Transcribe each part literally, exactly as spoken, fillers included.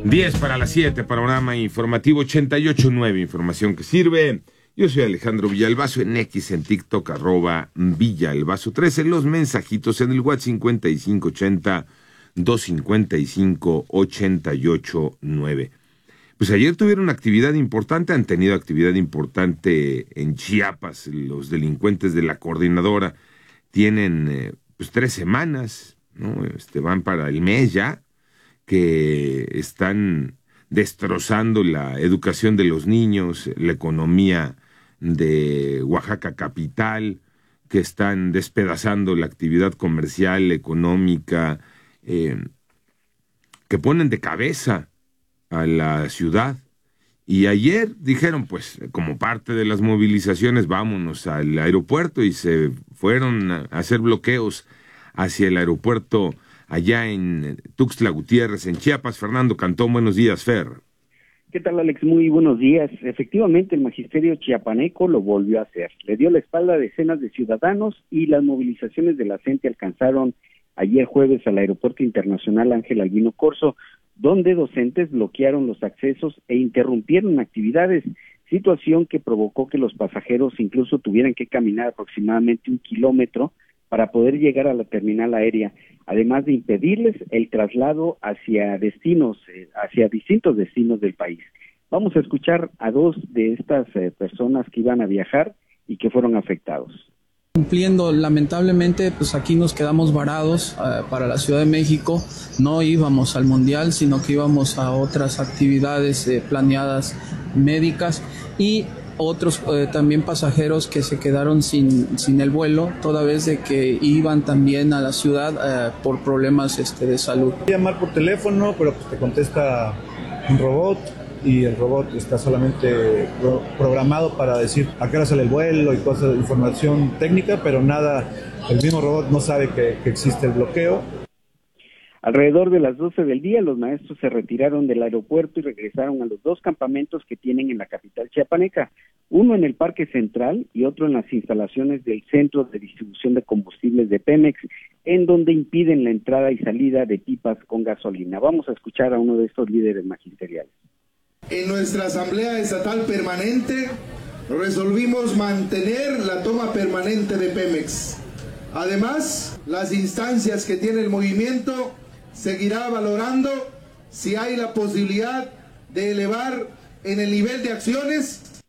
diez para las siete, panorama informativo ochenta y ocho punto nueve, información que sirve. Yo soy Alejandro Villalbazo, en X, en TikTok, arroba Villalbazo trece, los mensajitos en el WhatsApp cincuenta y cinco ochenta, doscientos cincuenta y cinco, ochenta y ocho nueve. Pues ayer tuvieron actividad importante, han tenido actividad importante en Chiapas, los delincuentes de la coordinadora tienen eh, pues tres semanas, ¿no? Este, van para el mes ya, que están destrozando la educación de los niños, la economía de Oaxaca capital, que están despedazando la actividad comercial, económica, eh, que ponen de cabeza a la ciudad. Y ayer dijeron, pues, como parte de las movilizaciones, vámonos al aeropuerto, y se fueron a hacer bloqueos hacia el aeropuerto allá en Tuxtla Gutiérrez, en Chiapas. Fernando Cantón, buenos días, Fer. ¿Qué tal, Alex? Muy buenos días. Efectivamente, el magisterio chiapaneco lo volvió a hacer. Le dio la espalda a decenas de ciudadanos y las movilizaciones de la gente alcanzaron ayer jueves al Aeropuerto Internacional Ángel Albino Corzo, donde docentes bloquearon los accesos e interrumpieron actividades, situación que provocó que los pasajeros incluso tuvieran que caminar aproximadamente un kilómetro para poder llegar a la terminal aérea, además de impedirles el traslado hacia destinos, eh, hacia distintos destinos del país. Vamos a escuchar a dos de estas eh, personas que iban a viajar y que fueron afectados. Cumpliendo, lamentablemente, pues aquí nos quedamos varados uh, para la Ciudad de México. No íbamos al Mundial, sino que íbamos a otras actividades eh, planeadas médicas, y otros eh, también pasajeros que se quedaron sin, sin el vuelo, toda vez de que iban también a la ciudad eh, por problemas este, de salud. Llamar por teléfono, pero pues te contesta un robot, y el robot está solamente pro- programado para decir a qué hora sale el vuelo y cosas, información técnica, pero nada, el mismo robot no sabe que, que existe el bloqueo. Alrededor de las doce del día, los maestros se retiraron del aeropuerto y regresaron a los dos campamentos que tienen en la capital chiapaneca, uno en el Parque Central y otro en las instalaciones del Centro de Distribución de Combustibles de Pemex, en donde impiden la entrada y salida de pipas con gasolina. Vamos a escuchar a uno de estos líderes magisteriales. En nuestra Asamblea Estatal Permanente resolvimos mantener la toma permanente de Pemex. Además, las instancias que tiene el movimiento seguirá valorando si hay la posibilidad de elevar en el nivel de acciones.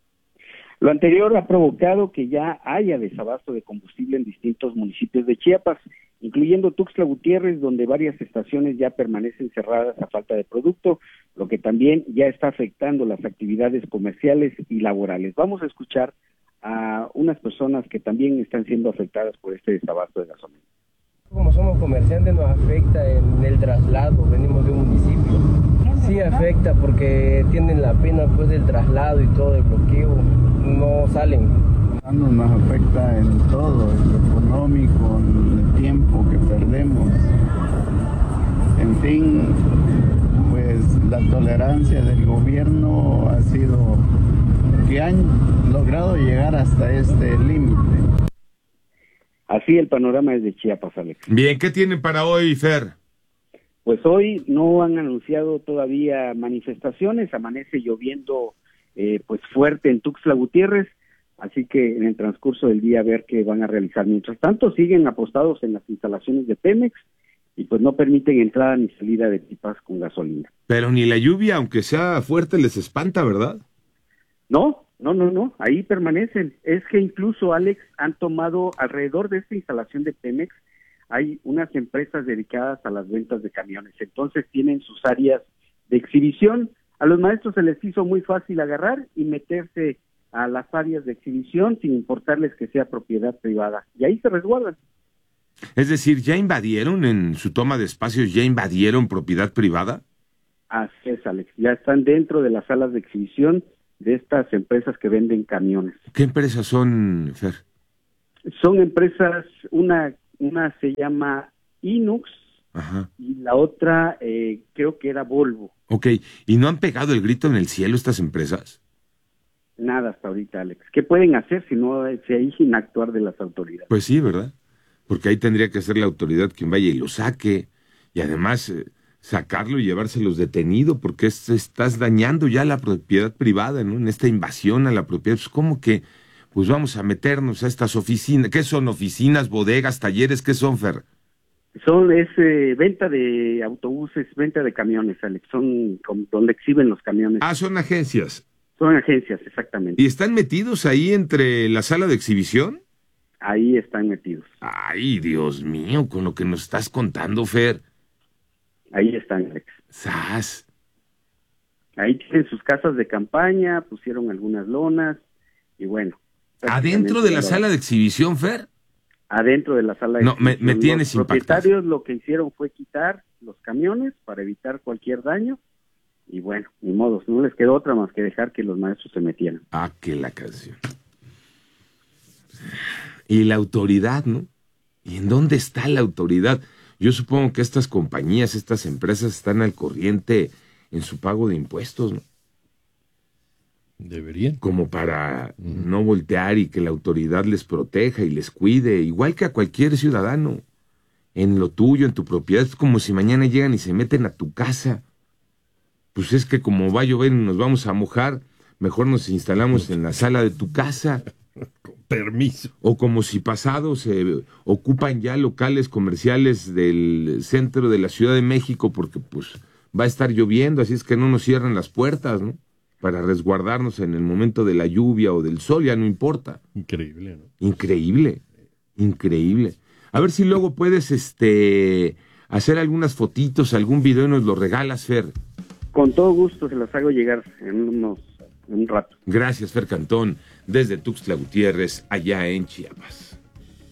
Lo anterior ha provocado que ya haya desabasto de combustible en distintos municipios de Chiapas, incluyendo Tuxtla Gutiérrez, donde varias estaciones ya permanecen cerradas a falta de producto, lo que también ya está afectando las actividades comerciales y laborales. Vamos a escuchar a unas personas que también están siendo afectadas por este desabasto de gasolina. Como somos comerciantes nos afecta en el traslado, venimos de un municipio. Sí afecta porque tienen la pena pues del traslado y todo el bloqueo, no salen. Nos afecta en todo, en lo económico, en el tiempo que perdemos. En fin, pues la tolerancia del gobierno ha sido que han logrado llegar hasta este límite. Así el panorama es de Chiapas, Alex. Bien, ¿qué tienen para hoy, Fer? Pues hoy no han anunciado todavía manifestaciones, amanece lloviendo eh, pues fuerte en Tuxtla Gutiérrez, así que en el transcurso del día a ver qué van a realizar. Mientras tanto, siguen apostados en las instalaciones de Pemex y pues no permiten entrada ni salida de pipas con gasolina. Pero ni la lluvia, aunque sea fuerte, les espanta, ¿verdad? No, no, no, no, ahí permanecen. Es que incluso, Alex, han tomado alrededor de esta instalación de Pemex, hay unas empresas dedicadas a las ventas de camiones, entonces tienen sus áreas de exhibición. A los maestros se les hizo muy fácil agarrar y meterse a las áreas de exhibición sin importarles que sea propiedad privada, y ahí se resguardan. Es decir, ¿ya invadieron en su toma de espacios, ya invadieron propiedad privada? Así es, Alex, ya están dentro de las salas de exhibición de estas empresas que venden camiones. ¿Qué empresas son, Fer? Son empresas, una una se llama Inux. Ajá. Y la otra eh, creo que era Volvo. Ok, ¿y no han pegado el grito en el cielo estas empresas? Nada hasta ahorita, Alex. ¿Qué pueden hacer si no se hay sin actuar de las autoridades? Pues sí, ¿verdad? Porque ahí tendría que ser la autoridad quien vaya y lo saque. Y además, eh, sacarlo y llevárselos detenido, porque es, estás dañando ya la propiedad privada, ¿no? En esta invasión a la propiedad. Pues, ¿cómo que? Pues vamos a meternos a estas oficinas. ¿Qué son oficinas, bodegas, talleres? ¿Qué son, Fer? Son, es eh, venta de autobuses, venta de camiones, Alex. Son como donde exhiben los camiones. Ah, son agencias. Son agencias, exactamente. ¿Y están metidos ahí entre la sala de exhibición? Ahí están metidos. Ay, Dios mío, con lo que nos estás contando, Fer. Ahí están, Alex. ¡Sas! Ahí tienen sus casas de campaña, pusieron algunas lonas y bueno. ¿Adentro de la sala de exhibición, Fer? Adentro de la sala de no, exhibición. No, me, me tienes impactado. Los propietarios lo que hicieron fue quitar los camiones para evitar cualquier daño y bueno, ni modos, no les quedó otra más que dejar que los maestros se metieran. Ah, que la canción. Y la autoridad, ¿no? ¿Y en dónde está la autoridad? Yo supongo que estas compañías, estas empresas están al corriente en su pago de impuestos, ¿no? Deberían. Como para uh-huh. no voltear y que la autoridad les proteja y les cuide, igual que a cualquier ciudadano. En lo tuyo, en tu propiedad, es como si mañana llegan y se meten a tu casa. Pues es que como va a llover y nos vamos a mojar, mejor nos instalamos en la sala de tu casa. Con permiso. O como si pasado se ocupan ya locales comerciales del centro de la Ciudad de México porque pues va a estar lloviendo, así es que no nos cierran las puertas, ¿no? Para resguardarnos en el momento de la lluvia o del sol, ya no importa. Increíble, ¿no? Increíble, increíble. A ver si luego puedes este hacer algunas fotitos, algún video y nos lo regalas, Fer. Con todo gusto se las hago llegar en unos en un rato. Gracias, Fer Cantón, desde Tuxtla Gutiérrez, allá en Chiapas.